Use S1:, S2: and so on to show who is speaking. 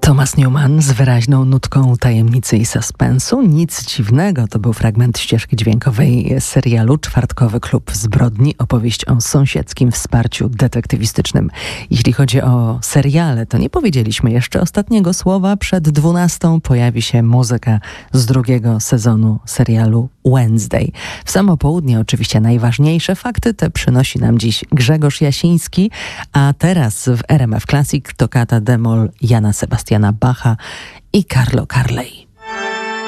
S1: Thomas Newman z wyraźną nutką tajemnicy i suspensu. Nic dziwnego, to był fragment ścieżki dźwiękowej serialu Czwartkowy Klub Zbrodni, opowieść o sąsiedzkim wsparciu detektywistycznym. Jeśli chodzi o seriale, to nie powiedzieliśmy jeszcze ostatniego słowa. Przed 12 pojawi się muzyka z drugiego sezonu serialu Wednesday. W samo południe oczywiście najważniejsze fakty te przynosi nam dziś Grzegorz Jasiński, a teraz w RMF Classic toccata d-moll Jana Sebastiana Bacha i Carlo Carley.